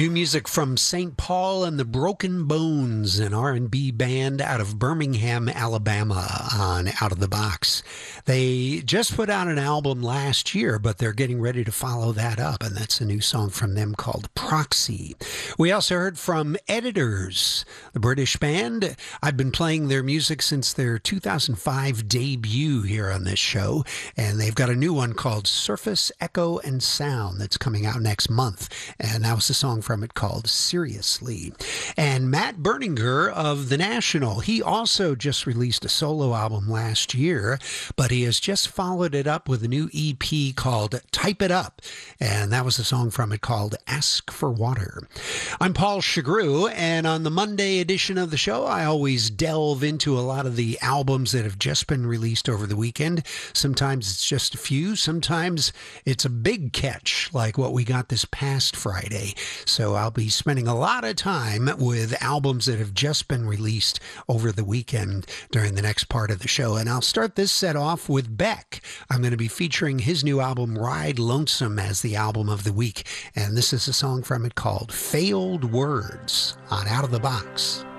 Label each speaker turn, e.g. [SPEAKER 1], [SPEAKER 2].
[SPEAKER 1] New music from St. Paul and the Broken Bones, an R&B band out of Birmingham, Alabama, on Out of the Box. They just put out an album last year, but they're getting ready to follow that up, and that's a new song from them called Proxy. We also heard from Editors, the British band. I've been playing their music since their 2005 debut here on this show, and they've got a new one called Surface, Echo, and Sound that's coming out next month, and that was a song from it called Seriously. And Matt Berninger of The National, he also just released a solo album last year, but he has just followed it up with a new EP called Type It Up, and that was a song from it called Ask for Water. I'm Paul Chagru, and on the Monday edition of the show, I always delve into a lot of the albums that have just been released over the weekend. Sometimes it's just a few, sometimes it's a big catch, like what we got this past Friday. So I'll be spending a lot of time with albums that have just been released over the weekend during the next part of the show. And I'll start this set off with Beck. I'm going to be featuring his new album, Ride Lonesome, as the album of the week. And this is a song from it called Failed Words on Out of the Box.